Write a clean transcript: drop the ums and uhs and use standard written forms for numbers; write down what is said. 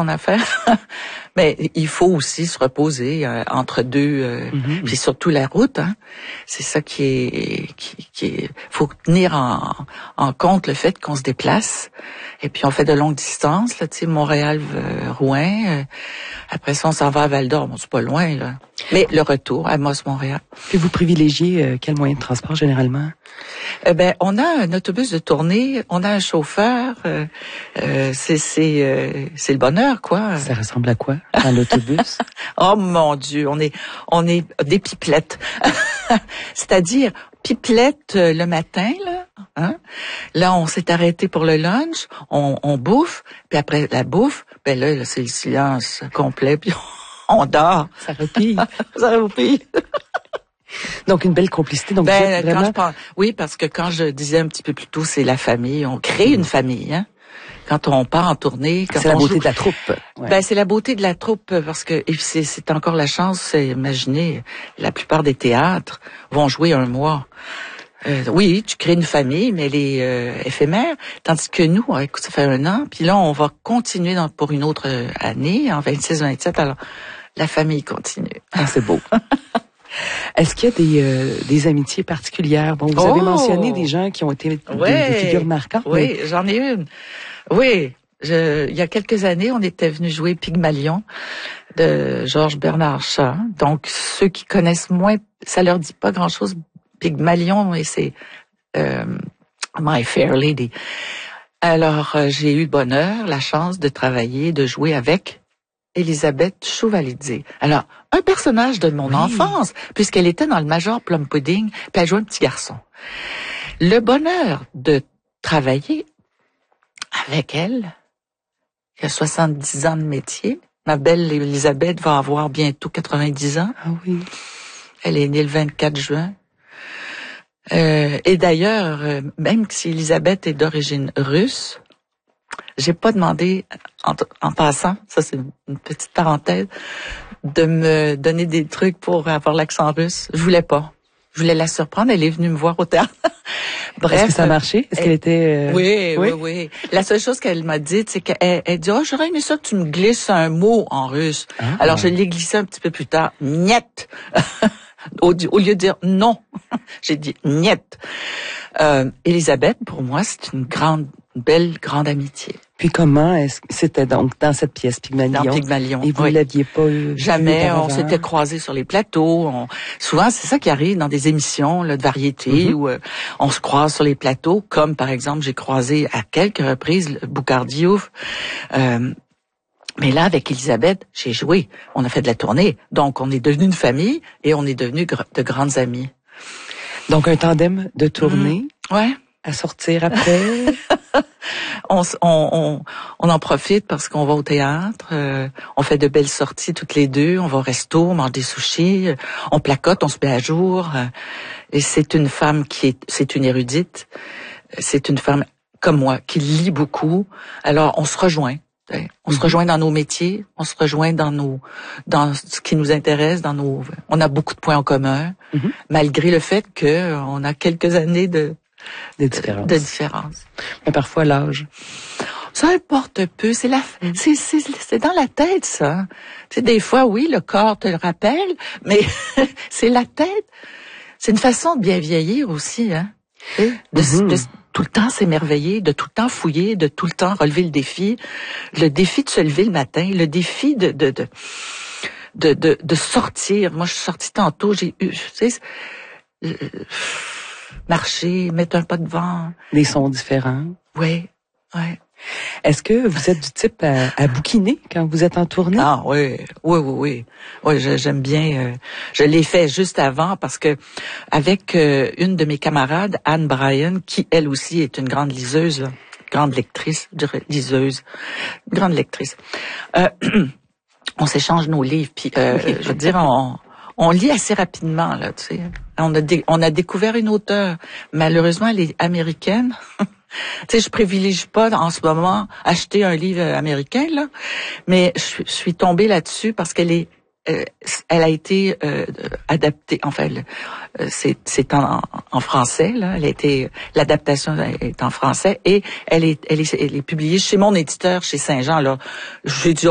son affaire. Mais il faut aussi se reposer entre deux, puis surtout la route. Hein. C'est ça qui est. Faut tenir en compte le fait qu'on se déplace. Et puis on fait de longues distances, là, tu sais, Montréal, Rouen. Après ça, on s'en va à Val-d'Or. Bon, c'est pas loin, là. Mais le retour, Amos-Montréal. Puis vous privilégiez quel moyen de transport généralement? On a un autobus de tournée, on a un chauffeur. C'est le bonheur, quoi. Ça ressemble à quoi dans l'autobus? Oh mon Dieu, on est des pipelettes. C'est-à-dire pipelettes le matin, là. Hein? Là, on s'est arrêté pour le lunch, on bouffe, puis après la bouffe, ben là c'est le silence complet, puis on dort. Ça repille. Ça repille. Donc une belle complicité. Donc vraiment... Oui, parce que quand je disais un petit peu plus tôt, c'est la famille. On crée une famille, hein. Quand on part en tournée, c'est la beauté de la troupe. Ouais. C'est la beauté de la troupe parce que c'est encore la chance. Imaginez, la plupart des théâtres vont jouer un mois. Oui, tu crées une famille, mais elle est éphémère. Tandis que nous, écoute, ça fait 1 an, puis là, on va continuer pour une autre année, en 26-27. Alors, la famille continue. Ah, c'est beau. Est-ce qu'il y a des amitiés particulières? Bon, vous avez mentionné des gens qui ont été des figures marquantes. Oui, j'en ai une. Oui, il y a quelques années, on était venu jouer Pygmalion de Georges Bernard Shaw. Donc, ceux qui connaissent moins, ça leur dit pas grand-chose. Pygmalion, et c'est My Fair Lady. Alors, j'ai eu le bonheur, la chance de travailler, de jouer avec Elisabeth Chouvalidze. Alors, un personnage de mon enfance, puisqu'elle était dans le Major Plum Pudding, puis elle jouait un petit garçon. Le bonheur de travailler avec elle, il y a 70 ans de métier. Ma belle Elisabeth va avoir bientôt 90 ans. Ah oui. Elle est née le 24 juin. Et d'ailleurs, même si Elisabeth est d'origine russe, j'ai pas demandé, en passant, ça c'est une petite parenthèse, de me donner des trucs pour avoir l'accent russe. Je voulais pas. Je voulais la surprendre. Elle est venue me voir au théâtre. Bref. Est-ce que ça a marché? Est-ce qu'elle était... Oui. La seule chose qu'elle m'a dit, c'est qu'elle dit, oh, j'aurais aimé ça que tu me glisses un mot en russe. Ah. Alors, je l'ai glissé un petit peu plus tard. Niet. Au lieu de dire non, j'ai dit niet. Elisabeth, pour moi, c'est une belle grande amitié. Puis comment est-ce que c'était donc dans cette pièce Pygmalion? Dans Pygmalion. Et vous ne l'aviez pas eu? Jamais. On s'était croisés sur les plateaux. Souvent, c'est ça qui arrive dans des émissions là, de variété où on se croise sur les plateaux, comme par exemple, j'ai croisé à quelques reprises Boukhar Diouf. Mais là, avec Elisabeth, j'ai joué. On a fait de la tournée. Donc, on est devenu une famille et on est devenus de grandes amies. Donc, un tandem de tournée. Ouais. À sortir après. On en profite parce qu'on va au théâtre. On fait de belles sorties toutes les deux. On va au resto, on mange des sushis. On placote, on se met à jour. Et c'est une femme c'est une érudite. C'est une femme comme moi qui lit beaucoup. Alors, on se rejoint. On se rejoint dans nos métiers, on se rejoint dans ce qui nous intéresse, on a beaucoup de points en commun, malgré le fait que on a quelques années de différence. Mais parfois l'âge. Ça importe peu, c'est dans la tête, ça. Tu sais, des fois, oui, le corps te le rappelle, mais c'est la tête. C'est une façon de bien vieillir aussi, hein. De tout le temps s'émerveiller, de tout le temps fouiller, de tout le temps relever le défi de se lever le matin, le défi de sortir. Moi, je suis sortie tantôt, j'ai eu, tu sais, marcher, mettre un pas de vent. Des sons différents. Oui. Est-ce que vous êtes du type à bouquiner quand vous êtes en tournée? Ah oui. Oui, j'aime bien. Je l'ai fait juste avant parce que avec une de mes camarades, Anne Bryan, qui elle aussi est une grande liseuse, grande lectrice, grande lectrice. On s'échange nos livres, puis je veux dire, on lit assez rapidement là, tu sais. On a découvert une auteure. Malheureusement, elle est américaine. Tu sais, je privilégie pas en ce moment acheter un livre américain là, mais je suis tombée là-dessus parce qu'elle a été adaptée. Enfin, c'est en français là. L'adaptation est en français et elle est publiée chez mon éditeur chez Saint-Jean là. J'ai dit